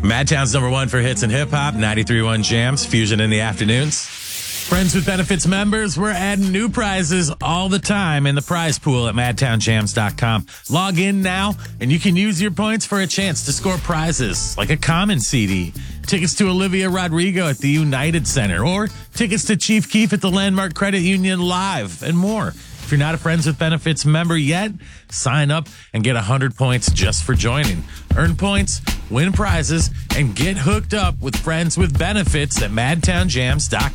Madtown's number one for hits and hip hop, 93.1 Jams, Fusion in the afternoons. Friends with Benefits members, we're adding new prizes all the time in the prize pool at madtownjams.com. Log in now, and you can use your points for a chance to score prizes like a Common CD, tickets to Olivia Rodrigo at the United Center, or tickets to Chief Keef at the Landmark Credit Union Live, and more. If you're not a Friends with Benefits member yet, sign up and get 100 points just for joining. Earn points, win prizes, and get hooked up with Friends with Benefits at madtownjams.com.